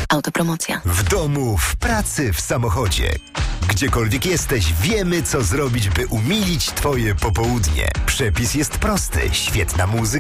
Autopromocja. W domu, w pracy, w samochodzie. Gdziekolwiek jesteś, wiemy, co zrobić, by umilić Twoje popołudnie. Przepis jest prosty. Świetna muzyka.